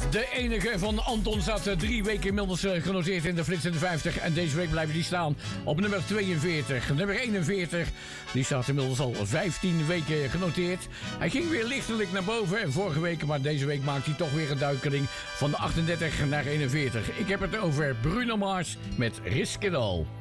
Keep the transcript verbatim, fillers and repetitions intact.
De enige van Anton staat drie weken inmiddels genoteerd in de Flits in de vijftig. En deze week blijven die staan op nummer tweeënveertig. Nummer eenenveertig, die staat inmiddels al vijftien weken genoteerd. Hij ging weer lichtelijk naar boven vorige week, maar deze week maakt hij toch weer een duikeling van de achtendertig naar eenenveertig. Ik heb het over Bruno Mars met Risk It All.